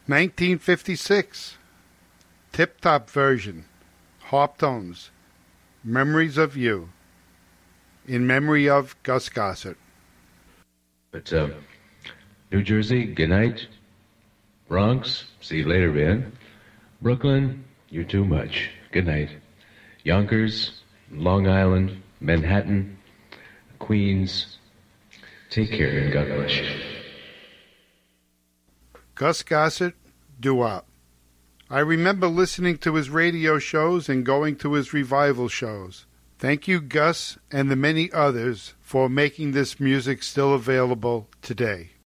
1956. Tip-top version. Harp tones. Memories of You. In memory of Gus Gossett. But, New Jersey, good night. Bronx, see you later, man. Brooklyn, you're too much. Good night. Yonkers, Long Island, Manhattan, Queens, take care and God bless you. Gus Gossett, doo-wop. I remember listening to his radio shows and going to his revival shows. Thank you, Gus, and the many others, for making this music still available today.